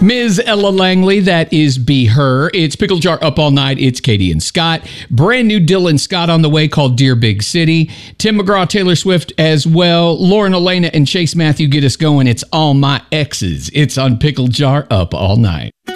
Ms. Ella Langley, that is Be Her. It's Pickle Jar Up All Night. It's Katie and Scott. Brand new Dylan Scott on the way called Dear Big City. Tim McGraw, Taylor Swift as well. Lauren Elena and Chase Matthew get us going. It's All My Exes. It's on Pickle Jar Up All Night.